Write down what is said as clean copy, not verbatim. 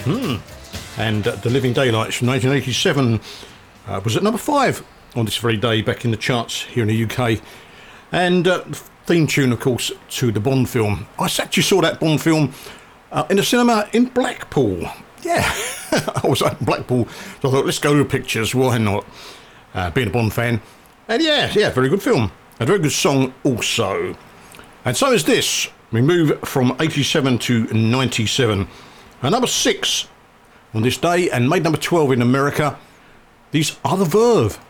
And The Living Daylights from 1987 was at number 5 on this very day back in the charts here in the UK. And theme tune, of course, to the Bond film. I actually saw that Bond film in the cinema in Blackpool. Yeah, I was at Blackpool, so I thought, let's go to the pictures, why not? Being a Bond fan. And yeah, very good film. A very good song also. And so is this. We move from 87 to 97. And number 6 on this day, and made number 12 in America. These are the Verve.